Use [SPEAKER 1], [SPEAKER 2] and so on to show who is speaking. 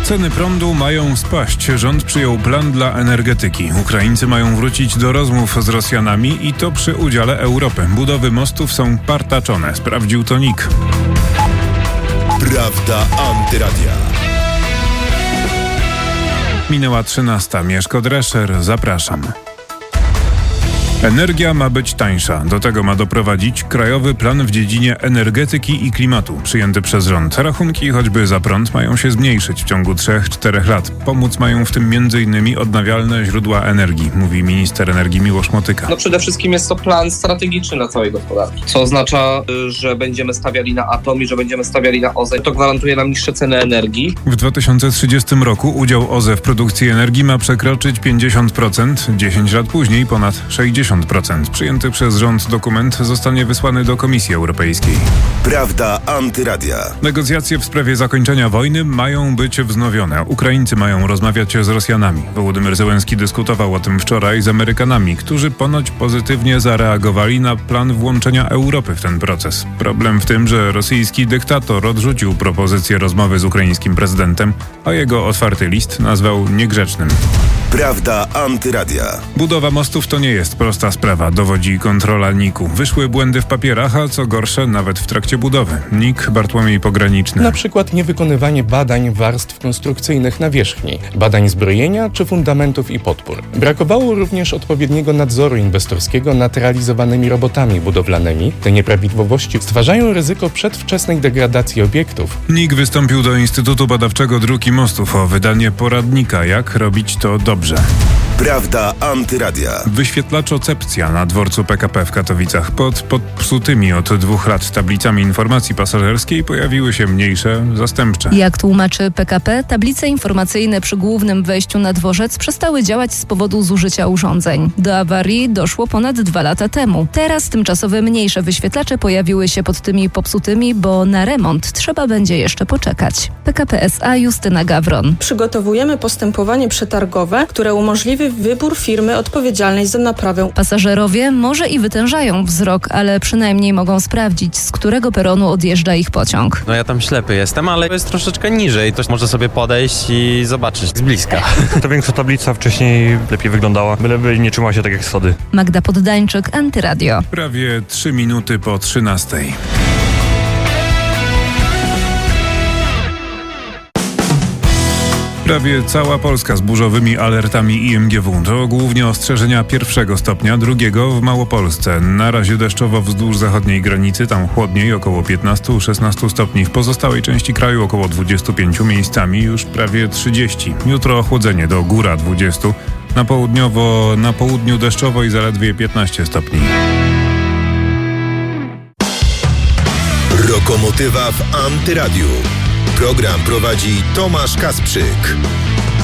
[SPEAKER 1] Ceny prądu mają spaść. Rząd przyjął plan dla energetyki. Ukraińcy mają wrócić do rozmów z Rosjanami i to przy udziale Europy. Budowy mostów są partaczone. Sprawdził to NIK.
[SPEAKER 2] Prawda Antyradia.
[SPEAKER 1] Minęła 13. Mieszko Drescher. Zapraszam. Energia ma być tańsza. Do tego ma doprowadzić Krajowy Plan w dziedzinie energetyki i klimatu, przyjęty przez rząd. Rachunki choćby za prąd mają się zmniejszyć w ciągu 3-4 lat. Pomóc mają w tym m.in. odnawialne źródła energii, mówi minister energii Miłosz Motyka.
[SPEAKER 3] Przede wszystkim jest to plan strategiczny dla całej gospodarki, co oznacza, że będziemy stawiali na atom i że będziemy stawiali na OZE. To gwarantuje nam niższe ceny energii.
[SPEAKER 1] W 2030 roku udział OZE w produkcji energii ma przekroczyć 50%, 10 lat później ponad 60%. Przyjęty przez rząd dokument zostanie wysłany do Komisji Europejskiej.
[SPEAKER 2] Prawda Antyradia.
[SPEAKER 1] Negocjacje w sprawie zakończenia wojny mają być wznowione. Ukraińcy mają rozmawiać z Rosjanami. Wołodymyr Zełenski dyskutował o tym wczoraj z Amerykanami, którzy ponoć pozytywnie zareagowali na plan włączenia Europy w ten proces. Problem w tym, że rosyjski dyktator odrzucił propozycję rozmowy z ukraińskim prezydentem, a jego otwarty list nazwał niegrzecznym.
[SPEAKER 2] Prawda Antyradia.
[SPEAKER 1] Budowa mostów to nie jest prosta sprawa, dowodzi kontrola NIK-u. Wyszły błędy w papierach, a co gorsze, nawet w trakcie budowy. NIK Bartłomiej Pograniczny.
[SPEAKER 4] Na przykład niewykonywanie badań warstw konstrukcyjnych nawierzchni, badań zbrojenia czy fundamentów i podpór. Brakowało również odpowiedniego nadzoru inwestorskiego nad realizowanymi robotami budowlanymi. Te nieprawidłowości stwarzają ryzyko przedwczesnej degradacji obiektów.
[SPEAKER 1] NIK wystąpił do Instytutu Badawczego Dróg i Mostów o wydanie poradnika, jak robić to dobrze.
[SPEAKER 2] Prawda Antyradia.
[SPEAKER 1] Wyświetlaczocepcja na dworcu PKP w Katowicach. Pod popsutymi od 2 lat tablicami informacji pasażerskiej pojawiły się mniejsze, zastępcze.
[SPEAKER 5] Jak tłumaczy PKP, tablice informacyjne przy głównym wejściu na dworzec przestały działać z powodu zużycia urządzeń. Do awarii doszło ponad 2 lata temu. Teraz tymczasowe mniejsze wyświetlacze pojawiły się pod tymi popsutymi, bo na remont trzeba będzie jeszcze poczekać. PKP SA Justyna Gawron.
[SPEAKER 6] Przygotowujemy postępowanie przetargowe, które umożliwi wybór firmy odpowiedzialnej za naprawę.
[SPEAKER 5] Pasażerowie może i wytężają wzrok, ale przynajmniej mogą sprawdzić, z którego peronu odjeżdża ich pociąg.
[SPEAKER 7] No ja tam ślepy jestem, ale jest troszeczkę niżej. To może sobie podejść i zobaczyć z bliska.
[SPEAKER 8] Ta większa tablica wcześniej lepiej wyglądała, byleby nie trzymała się tak jak schody.
[SPEAKER 5] Magda Poddańczyk, Antyradio.
[SPEAKER 1] Prawie 3 minuty po 13. Prawie cała Polska z burzowymi alertami IMGW. To głównie ostrzeżenia 1 stopnia, 2 w Małopolsce. Na razie deszczowo wzdłuż zachodniej granicy, tam chłodniej, około 15-16 stopni. W pozostałej części kraju około 25, miejscami już prawie 30. Jutro ochłodzenie do góra 20. Na południu deszczowo i zaledwie 15 stopni.
[SPEAKER 2] Lokomotywa w Antyradiu. Program prowadzi Tomasz Kasprzyk.